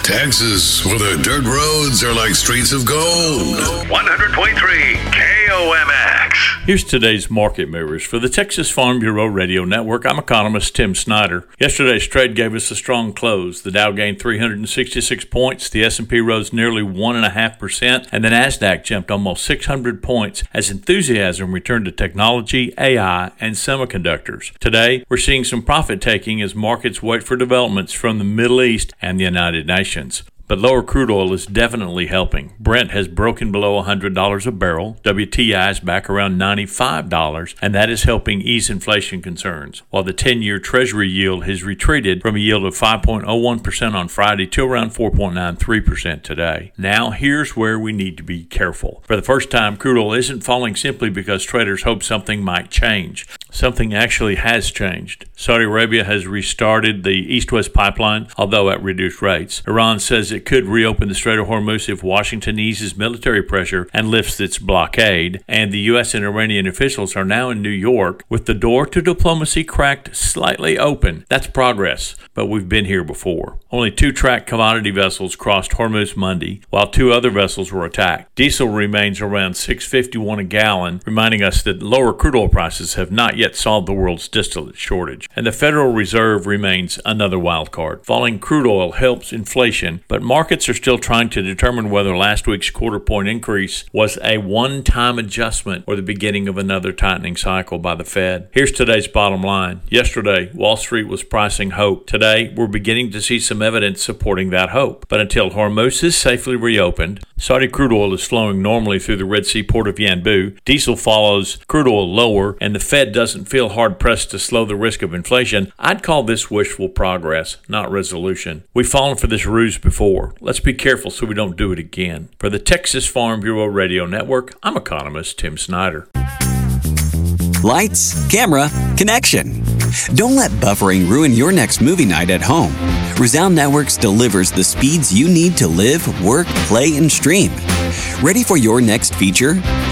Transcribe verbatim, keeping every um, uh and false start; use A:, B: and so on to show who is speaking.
A: Texas, where the dirt roads are like streets of gold.
B: one hundred point three K O M X.
C: Here's today's market movers. For the Texas Farm Bureau Radio Network, I'm economist Tim Snyder. Yesterday's trade gave us a strong close. The Dow gained three hundred sixty-six points, the S and P rose nearly one point five percent, and the NASDAQ jumped almost six hundred points as enthusiasm returned to technology, A I, and semiconductors. Today, we're seeing some profit-taking as markets wait for developments from the Middle East and the United Nations. But lower crude oil is definitely helping. Brent has broken below one hundred dollars a barrel. W T I is back around ninety-five dollars, and that is helping ease inflation concerns, while the ten-year Treasury yield has retreated from a yield of five point oh one percent on Friday to around four point nine three percent today. Now, here's where we need to be careful. For the first time, crude oil isn't falling simply because traders hope something might change. Something actually has changed. Saudi Arabia has restarted the East-West pipeline, although at reduced rates. Iran says it could reopen the Strait of Hormuz if Washington eases military pressure and lifts its blockade. And the U S and Iranian officials are now in New York with the door to diplomacy cracked slightly open. That's progress, but we've been here before. Only two tracked commodity vessels crossed Hormuz Monday, while two other vessels were attacked. Diesel remains around six fifty-one a gallon, reminding us that lower crude oil prices have not yet solved the world's distillate shortage. And the Federal Reserve remains another wild card. Falling crude oil helps inflation, but markets are still trying to determine whether last week's quarter point increase was a one-time adjustment or the beginning of another tightening cycle by the Fed. Here's today's bottom line. Yesterday, Wall Street was pricing hope. Today, we're beginning to see some evidence supporting that hope. But until Hormuz is safely reopened, Saudi crude oil is flowing normally through the Red Sea port of Yanbu, diesel follows crude oil lower, and the Fed doesn't feel hard-pressed to slow the risk of inflation, I'd call this wishful progress, not resolution. We've fallen for this ruse before. Let's be careful so we don't do it again. For the Texas Farm Bureau Radio Network, I'm economist Tim Snyder.
D: Lights, camera, connection. Don't let buffering ruin your next movie night at home. Resound Networks delivers the speeds you need to live, work, play, and stream. Ready for your next feature?